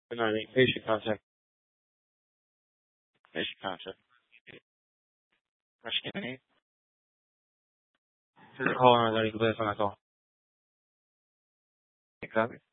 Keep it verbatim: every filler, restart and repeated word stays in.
Good patient contact. Patient contact. مشكلة في القوة ذلك بس أنا قوة. Copy.